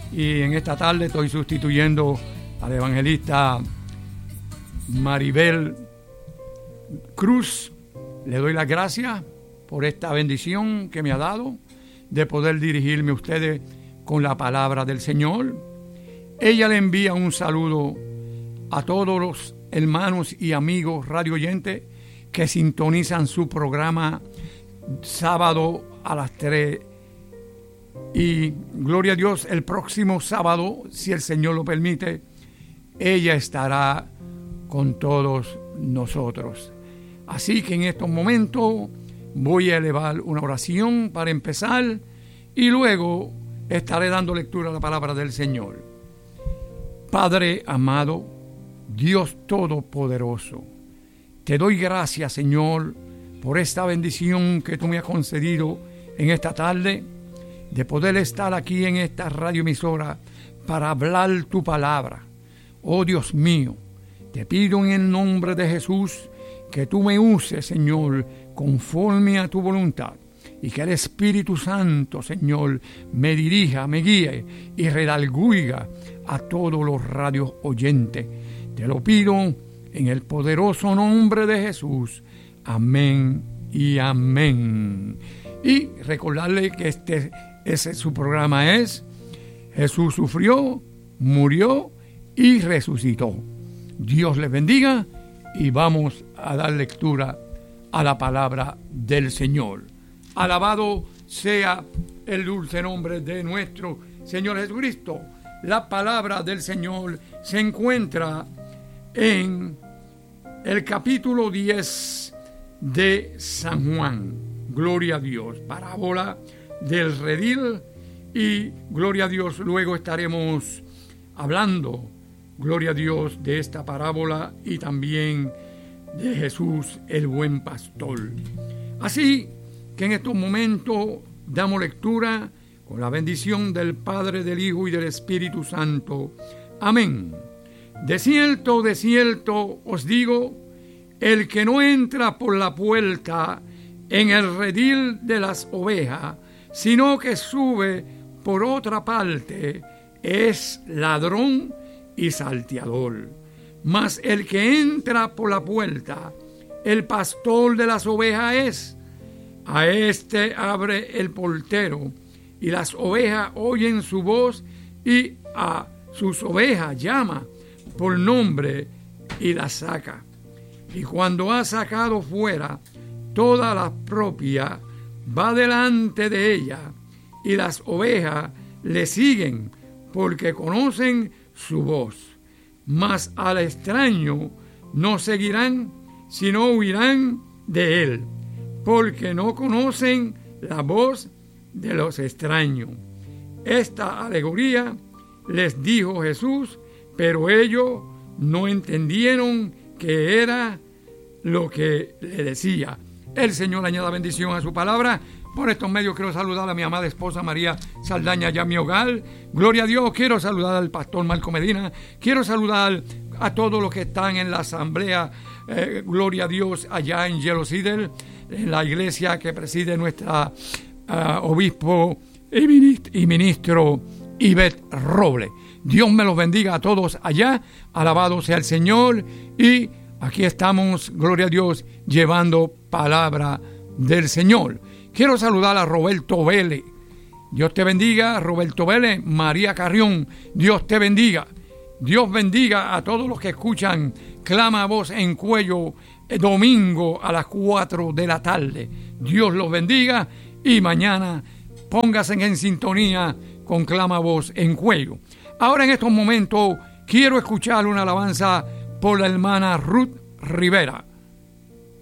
y en esta tarde estoy sustituyendo al evangelista Maribel Cruz. Le doy las gracias por esta bendición que me ha dado de poder dirigirme a ustedes con la palabra del Señor. Ella le envía un saludo a todos los hermanos y amigos radio oyentes que sintonizan su programa sábado a las 3. Y gloria a Dios, el próximo sábado, si el Señor lo permite, ella estará con todos nosotros. Así que en estos momentos voy a elevar una oración para empezar y luego estaré dando lectura a la palabra del Señor. Padre amado, Dios Todopoderoso, te doy gracias, Señor, por esta bendición que tú me has concedido en esta tarde, de poder estar aquí en esta radioemisora para hablar tu palabra. Oh Dios mío, te pido en el nombre de Jesús que tú me uses, Señor, conforme a tu voluntad, y que el Espíritu Santo, Señor, me dirija, me guíe y redarguya a todos los radios oyentes. Te lo pido en el poderoso nombre de Jesús. Amén y amén. Y recordarle que su programa es Jesús sufrió, murió y resucitó. Dios les bendiga y vamos a dar lectura a la palabra del Señor. Alabado sea el dulce nombre de nuestro Señor Jesucristo. La palabra del Señor se encuentra en el capítulo 10 de San Juan. Gloria a Dios. Parábola del redil. Y gloria a Dios, luego estaremos hablando, gloria a Dios, de esta parábola y también de Jesús, el buen pastor. Así que en estos momentos damos lectura con la bendición del Padre, del Hijo y del Espíritu Santo. Amén. De cierto os digo, el que no entra por la puerta en el redil de las ovejas, sino que sube por otra parte, es ladrón y salteador. Mas el que entra por la puerta, el pastor de las ovejas es. A este abre el portero, y las ovejas oyen su voz, y a sus ovejas llama por nombre y las saca. Y cuando ha sacado fuera toda la propia, va delante de ella, y las ovejas le siguen, porque conocen su voz. Mas al extraño no seguirán, sino huirán de él, porque no conocen la voz de los extraños. Esta alegoría les dijo Jesús, pero ellos no entendieron qué era lo que le decía. El Señor añada bendición a su palabra. Por estos medios quiero saludar a mi amada esposa María Saldaña, ya en mi hogar. Gloria a Dios. Quiero saludar al pastor Marco Medina. Quiero saludar a todos los que están en la asamblea. Gloria a Dios, allá en Yellow Cedar, en la iglesia que preside nuestra obispo y ministro Ivette Roble. Dios me los bendiga a todos allá. Alabado sea el Señor. Y aquí estamos, gloria a Dios, llevando palabra del Señor. Quiero saludar a Roberto Vélez. Dios te bendiga, Roberto Vélez. María Carrión, Dios te bendiga. Dios bendiga a todos los que escuchan Clama a Voz en Cuello, domingo a las 4 de la tarde. Dios los bendiga y mañana póngase en sintonía con Clama a Voz en Cuello. Ahora en estos momentos quiero escuchar una alabanza por la hermana Ruth Rivera.